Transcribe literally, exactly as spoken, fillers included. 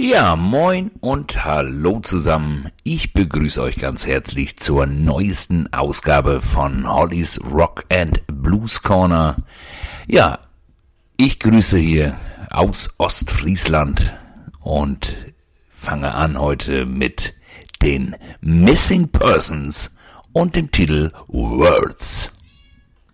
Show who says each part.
Speaker 1: Ja, moin und hallo zusammen. Ich begrüße euch ganz herzlich zur neuesten Ausgabe von Hollys Rock and Blues Corner. Ja, ich grüße hier aus Ostfriesland und fange an heute mit den Missing Persons und dem Titel Words.